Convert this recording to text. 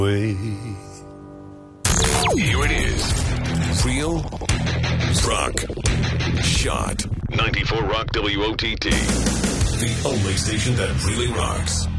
Way. Here it is. Real Rock Shot. 94 Rock WOTT. The only station that really rocks.